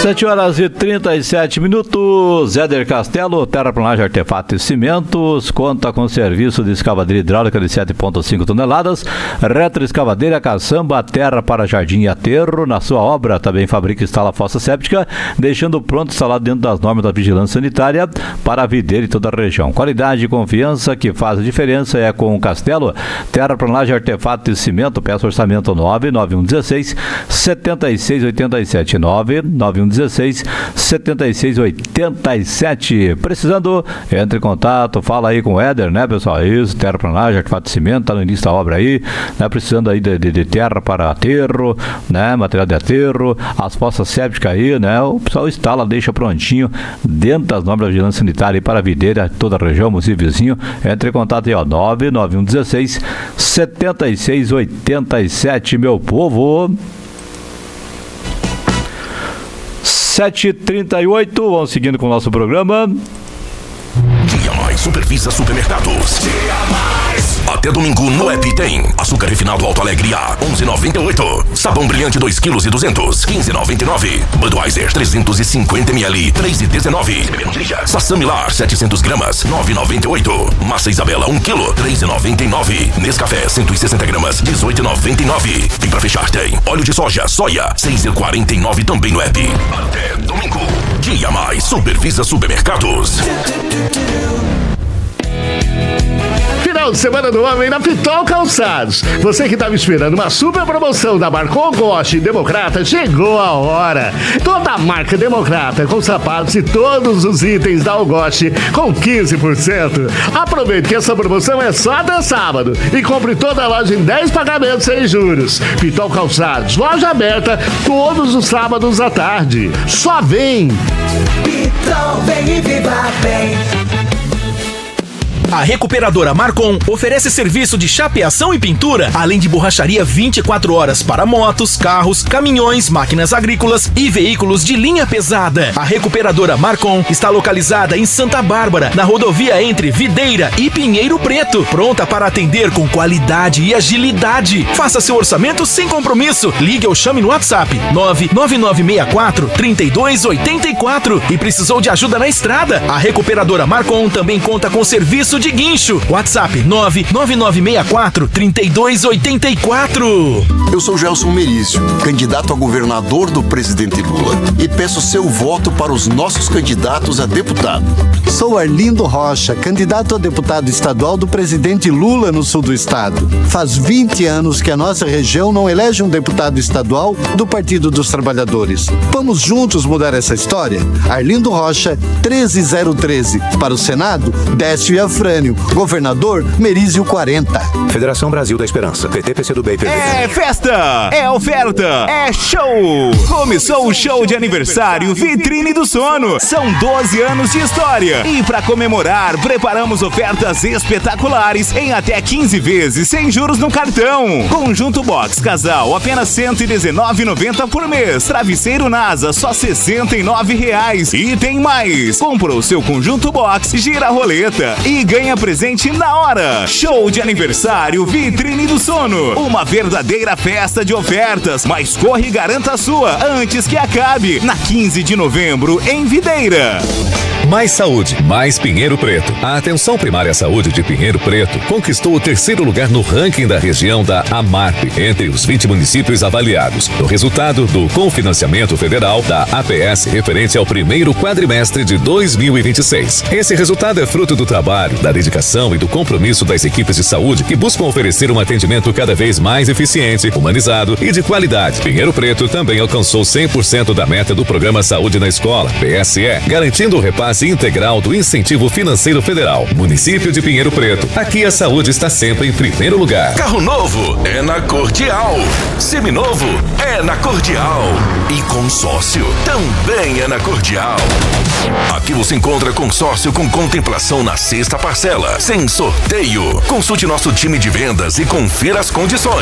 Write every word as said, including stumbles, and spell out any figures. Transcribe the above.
sete horas e trinta e sete minutos. Éder Castelo, Terraplanagem, Artefato e Cimentos, conta com serviço de escavadeira hidráulica de sete vírgula cinco toneladas, retroescavadeira, caçamba, terra para jardim e aterro. Na sua obra também fabrica e instala fossa séptica, deixando pronto instalado dentro das normas da vigilância sanitária para a videira e toda a região. Qualidade e confiança que faz a diferença é com o Castelo. Terraplanagem, Artefato e Cimento. Peça orçamento nove nove um um seis, sete seis oito sete, nove nove um um seis, sete seis oito sete. Precisando, entre em contato, fala aí com o Éder, né, pessoal? Isso, terraplanagem, artefato de cimento, tá no início da obra aí, né? Precisando aí de, de, de terra para aterro, né? Material de aterro, as fossas sépticas aí, né? O pessoal instala, deixa prontinho dentro das normas da vigilância sanitária aí para a videira, toda a região, município vizinho. Entre em contato aí, ó, nove nove um um seis, sete seis oito sete, meu povo. sete e trinta e oito, vamos seguindo com o nosso programa. Dia Mais Supervisa Supermercados. Dia Mais. Até domingo no app tem açúcar refinado Alto Alegre A onze reais e noventa e oito centavos, sabão brilhante dois quilos e duzentos, quinze reais e noventa e nove centavos, Budweiser trezentos e cinquenta mililitros, três reais e dezenove centavos, Sassami Lar setecentos gramas, nove reais e noventa e oito centavos, Massa Isabela um quilo, três reais e noventa e nove centavos, Nescafé cento e sessenta gramas, dezoito reais e noventa e nove centavos. E pra fechar tem óleo de soja, soia, seis reais e quarenta e nove centavos também no app. Até domingo. Dia Mais Supervisa Supermercados. Final de semana do homem na Pitol Calçados. Você que estava esperando uma super promoção da Marcon, Goste e Democrata, chegou a hora. Toda a marca Democrata com sapatos e todos os itens da Algoste com quinze por cento. Aproveite que essa promoção é só até sábado e compre toda a loja em dez pagamentos sem juros. Pitol Calçados, loja aberta todos os sábados à tarde. Só vem! Pitol, vem e viva bem! A Recuperadora Marcon oferece serviço de chapeação e pintura, além de borracharia vinte e quatro horas para motos, carros, caminhões, máquinas agrícolas e veículos de linha pesada. A Recuperadora Marcon está localizada em Santa Bárbara, na rodovia entre Videira e Pinheiro Preto, pronta para atender com qualidade e agilidade. Faça seu orçamento sem compromisso. Ligue ou chame no WhatsApp nove nove nove seis quatro, três dois oito quatro e precisou de ajuda na estrada? A Recuperadora Marcon também conta com serviço de guincho. WhatsApp nove nove nove seis quatro, três dois oito quatro. Eu sou Gelson Merício, candidato a governador do presidente Lula, e peço seu voto para os nossos candidatos a deputado. Sou Arlindo Rocha, candidato a deputado estadual do presidente Lula no sul do estado. Faz vinte anos que a nossa região não elege um deputado estadual do Partido dos Trabalhadores. Vamos juntos mudar essa história? Arlindo Rocha, treze zero treze. Para o Senado, Décio Iafrânio. Governador, Merizio quarenta. Federação Brasil da Esperança. P T, P C do B e P V. É festa! É oferta! É show! Começou o show de aniversário Vitrine do Sono. São doze anos de história. E para comemorar, preparamos ofertas espetaculares em até quinze vezes sem juros no cartão. Conjunto Box Casal, apenas cento e dezenove reais e noventa centavos por mês. Travesseiro NASA, só sessenta e nove reais. E tem mais! Comprou seu Conjunto Box, gira a roleta e ganha presente na hora. Show de aniversário Vitrine do Sono. Uma verdadeira festa de ofertas. Mas corre e garanta a sua antes que acabe. Na quinze de novembro, em Videira. Mais Saúde, mais Pinheiro Preto. A Atenção Primária à Saúde de Pinheiro Preto conquistou o terceiro lugar no ranking da região da AMARP, entre os vinte municípios avaliados, no resultado do Confinanciamento Federal da A P S referente ao primeiro quadrimestre de dois mil e vinte e seis. Esse resultado é fruto do trabalho, da dedicação e do compromisso das equipes de saúde que buscam oferecer um atendimento cada vez mais eficiente, humanizado e de qualidade. Pinheiro Preto também alcançou cem por cento da meta do Programa Saúde na Escola, P S E, garantindo o repasse integral do Incentivo Financeiro Federal. Município de Pinheiro Preto. Aqui a saúde está sempre em primeiro lugar. Carro novo é na Cordial. Seminovo é na Cordial. E consórcio também é na Cordial. Aqui você encontra consórcio com contemplação na sexta parcela, sem sorteio. Consulte nosso time de vendas e confira as condições.